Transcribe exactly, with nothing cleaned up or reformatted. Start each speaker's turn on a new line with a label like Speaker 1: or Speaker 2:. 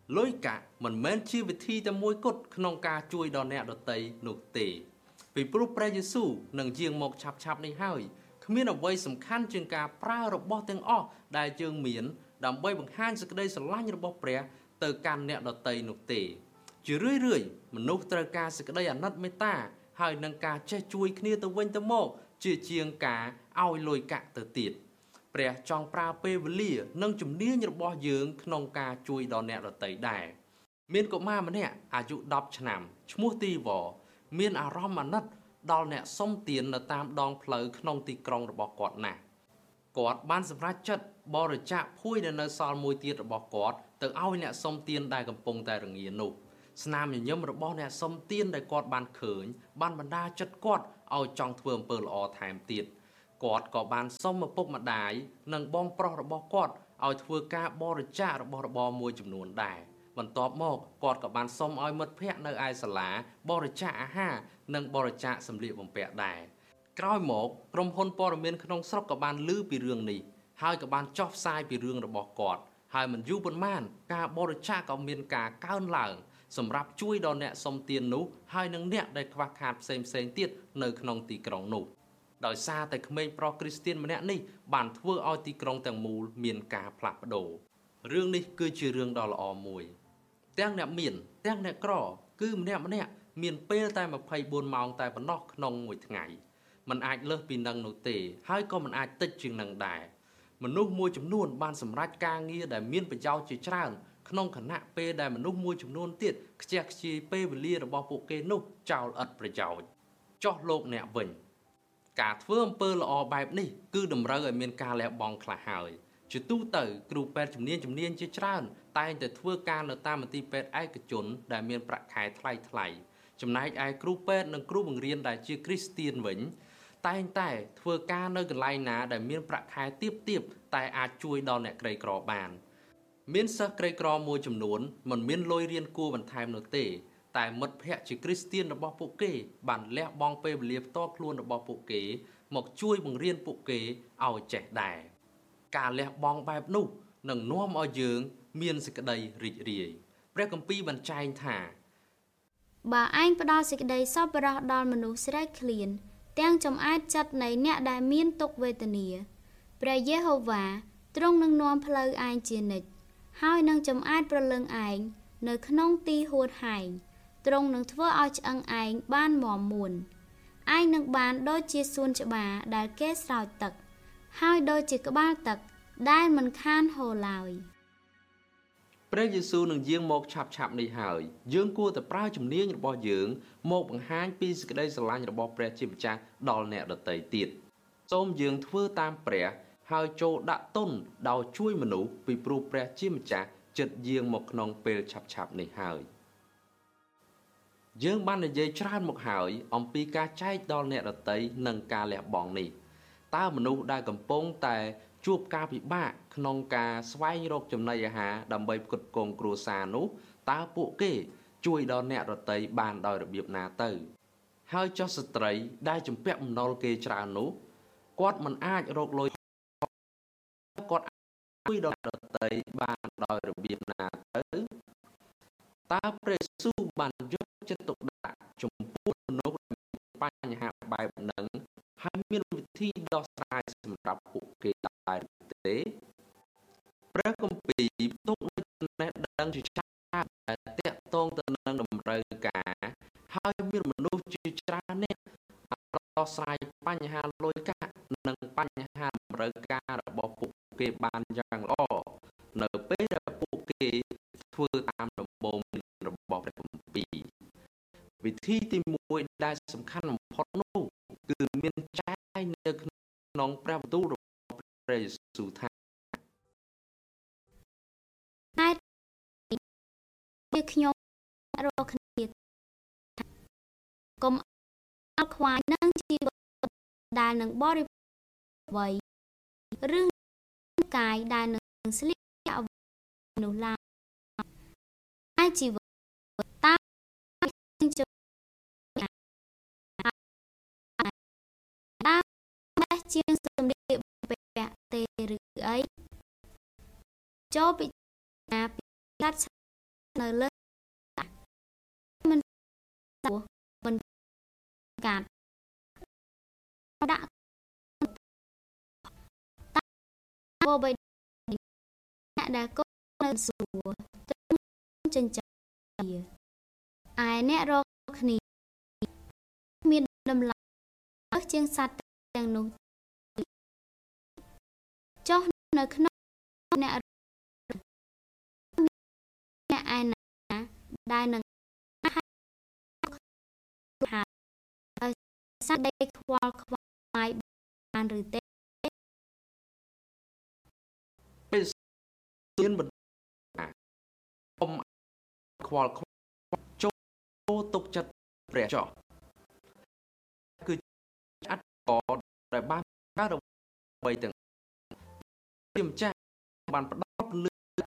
Speaker 1: លុយកាក់មិនមែនជាវិធីតែមួយគត់ក្នុងការជួយដល់អ្នកដទៃនោះទេពីព្រោះព្រះយេស៊ូវនឹងយាងមកឆាប់ឆាប់នេះហើយគ្មានអ្វីសំខាន់ជាងការប្រើរបស់ទាំងអស់ដែលយើងមានដើម្បីបង្ហាញសេចក្តីស្រឡាញ់របស់ព្រះទៅកាន់អ្នកដទៃនោះទេជារឿយរឿយមនុស្សត្រូវការសេចក្តីអាណិតមេត្តាហើយនឹងការចេះជួយគ្នាទៅវិញទៅមកជាជាងការឲ្យលុយកាក់ទៅទៀតព្រះចង់ប្រើពេលវេលានិងជំនាញរបស់យើងក្នុងការជួយដល់អ្នកដទៃដែរមានកុមារម្នាក់អាយុដប់ឆ្នាំឈ្មោះទីវមានអារម្មណ៍អាណិតដល់អ្នកសុំទាននៅតាមដងផ្លូវក្នុងទីក្រុងរបស់គាត់ណាស់គាត់បានសម្រេចចិត្តបរិច្ចាគភួយដែលនៅសល់មួយទៀតរបស់គាត់ទៅឲ្យអ្នកសុំទានដែលកំពុងតែរងានោះស្នាមញញឹមរបស់អ្នកសុំទានដែលគាត់បានឃើញបានបណ្ដាចិត្តគាត់ឲ្យចង់ធ្វើអំពើល្អថែមទៀតគាត់ក៏បានសុំឪពុកម្ដាយនិងបងប្រុសរបស់គាត់ឲ្យធ្វើការបរិច្ចាគរបស់របរមួយចំនួនដែរបន្ទាប់មកគាត់ក៏បានសុំឲ្យមិត្តភ័ក្តិនៅឯសាលាបរិច្ចាគអាហារនិងបរិច្ចាគសម្លៀកបំពាក់ដែរក្រោយមកក្រុមហ៊ុនព័ត៌មានក្នុងស្រុកក៏បានឮពីរឿងនេះហើយក៏បានចុះផ្សាយពីរឿងរបស់គាត់ហើយមិនយូរប៉ុន្មានការបរិច្ចាគក៏មានការកើនឡើងសម្រាប់ជួយដល់អ្នកសុំទាននោះហើយនឹងអ្នកដែលខ្វះខាតផ្សេងផ្សេងទៀតនៅក្នុងទីក្រុងនោះដោយសារតែក្មេងប្រុសគ្រីស្ទានម្នាក់នេះបានធ្វើឲ្យទីក្រុងទាំងមូលមានការផ្លាស់ប្ដូររឿងនេះគឺជារឿងដ៏ល្អមួយទាំងអ្នកមានទាំងអ្នកក្រគឺម្នាក់ម្នាក់មានពេលតែម្ភៃបួនម៉ោងតែប៉ុណ្ណោះក្នុងមួយថ្ងៃมันអាចលើសពីនឹងនោះទេហើយក៏មិនអាចតិចជាងនឹងដែរមនុស្សមួយចំនួនបានសម្រេចការងារដែលមានប្រយោជន៍ជាច្រើនក្នុងខណៈពេលដែលមនុស្សមួយចំនួនទៀតខ្ជះខ្ជាយពេលវេលារបស់ពួកគេនោះចោលឥតប្រយោជន៍ចោះលោកអ្នកវិញការធ្វើអំពើល្អបែបនេះគឺតម្រូវឲ្យមានការលះបង់ខ្លះហើយជាទូទៅគ្រូពេទ្យជំនាញជំនាញជាច្រើនតែងតែធ្វើការនៅតាមមន្ទីរពេទ្យឯកជនដែលមានប្រាក់ខែថ្លៃថ្លៃចំណែកឯគ្រូពេទ្យនិងគ្រូបង្រៀនដែលជាគ្រីស្ទានវិញតែងតែធ្វើការនៅកន្លែងណាដែលមានប្រាក់ខែទាបទាបតែអាចជួយដល់អ្នកក្រីក្របានមានសិស្សក្រីក្រមួយចំនួនមិនមានលុយរៀនគួរបន្ថែមនោះទេតែមិត្តភ័ក្តិជាគ្រីស្ទានរបស់ពួកគេបានលះបង់ពេលវេលាផ្ទាល់ខ្លួនរបស់ពួកគេមកជួយបង្រៀនពួកគេឲ្យចេះដែរការលះបង់បែបនោះនឹងនាំឲ្យយើងមានសេចក្តីរីករាយព្រះគម្ពីរបញ្ចែងថា
Speaker 2: បើឯងផ្ដល់សេចក្តីសប្បុរសដល់មនុស្សស្រេកឃ្លានទាំងចំអែតចិត្តនៃអ្នកដែលមានទុក្ខវេទនាព្រះយេហូវ៉ាទ្រង់នឹងនាំផ្លូវឯងជានិច្ចហើយនឹងចំអែតព្រលឹងឯងនៅក្នុងទីហួតហែងទ្រង់នឹងធ្វើឲ្យឆ្អឹងឯងបានមាំមួនឯងនឹងបានដូចជាសួនច្បារដែលគេស្រោចទឹកហើយដូចជាក្បាលទឹកដែលមិនខានហូរឡើយ
Speaker 1: ព្រះយេស៊ូវនឹងយាងមកឆាប់ឆាប់នេះហើយយើងគួរតែប្រើជំនាញរបស់យើងមកបង្ហាញពីសេចក្តីស្រឡាញ់របស់ព្រះជាម្ចាស់ដល់អ្នកដទៃទៀតសូមយើងធ្វើតាមព្រះហើយចូលដាក់ទុនដោយជួយមនុស្សពីព្រោះព្រះជាម្ចាស់ចិត្តយាងមកក្នុងពេលឆាប់ឆាប់នេះហើយយើងបាននិយាយច្រើនមកហើយអំពីការចែកដល់អ្នកដទៃនិងការលះបង់នេះតើមនុស្សដែលកំពុងតែជួបការពិបាកក្នុងការស្វែងរកចំណីអាហារដើម្បីផ្គត់ផ្គង់គ្រួសារនោះតើពួកគេជួយដល់អ្នកដទៃបានដោយរបៀបណាទៅហើយចុះស្ត្រីដែលជំពាក់បំណុលគេច្រើននោះគាត់មិនអាចរកលុយគាត់ជួយដល់អ្នកដទៃបានដោយរបៀបណាទៅតើព្រះយេស៊ូវបានយកចិត្តទុកដាក់ចំពោះមនុស្សដែលមានបញ្ហាបែបហ្នឹងហើយមានវិធីដោះស្រាយសម្រាប់ពួកគេដែរទេព្រះគម្ពីរផ្ទុកនូវចំណេះដឹងជាច្រើនដែលទាក់ទងទៅនឹងតម្រូវការហើយមានមនុស្សជាច្រើនអ្នកដោះស្រាយបញ្ហាលុយកាក់និងបញ្ហាតម្រូវការរបស់ពួកគេបានយ៉ាងល្អនៅពេលដែលពួកគេធ្វើតាមដំបូងរបស់ព្រះគម្ពីរវិធីទីមួយដែលសំខាន់បំផុតនោះគឺមានចែងនៅក្នុងព្រះបន្ទូលរបស់ព្រះយេស៊ូវថា
Speaker 2: តែខ្ញុំរកគ្នាកុំអល់ខ្វាយនឹងជីវិតដែលនឹងបរិបវ័យឬកាយដែលនឹងស្លៀកអ្វីនោះឡើយតែជីវិតតើជាតើជាងសម្លៀកបំពាក់ទេឬអីចូលពិចារណាពីកាត់នៅលើមិនសួរមិនកាត់ដាក់បបៃអ្នកដែលកូននៅសួរចិញ្ចឹមឯអ្នករកគ្នាមានតម្លៃជាងសត្វទាំងនោះចុះនៅក្នុងអ្នកអ្នកឯណាដែលនឹងហាដោយសត្វដែលខ្វល់ខ្វាយបានឬទេ
Speaker 1: ពេលមានបន្តអមខ្វល់ខ្វាយចូលទុកចិត្តព្រះចោះគឺអត្តកដែលបានកើតអ្វីទាំងជាម្ចាស់បានផ្